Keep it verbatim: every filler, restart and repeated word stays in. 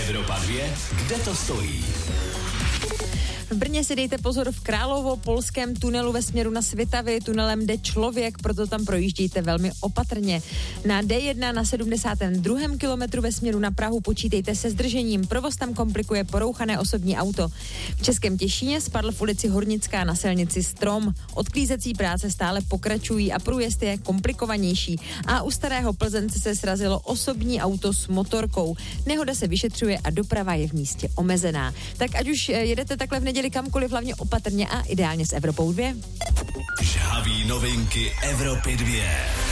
Evropa dva, kde to stojí? V Brně si dejte pozor v Královo-Polském tunelu ve směru na Svitavy. Tunelem jde člověk, proto tam projíždějte velmi opatrně. Na D jedna na sedmdesátém druhém kilometru ve směru na Prahu počítejte se zdržením. Provoz tam komplikuje porouchané osobní auto. V Českém Těšíně spadl v ulici Hornická na silnici strom. Odklízecí práce stále pokračují a průjezd je komplikovanější. A u Starého Plzence se srazilo osobní auto s motorkou. Nehoda se vyšetřuje a doprava je v místě omezená. Tak ať už jedete takhle v neděli kamkoliv, hlavně opatrně a ideálně s Evropou dva. Žhavý novinky Evropy dva.